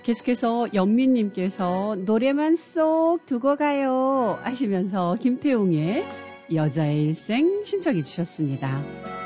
계속해서 연민님께서 노래만 쏙 두고 가요 하시면서 김태웅의 여자의 일생 신청해 주셨습니다.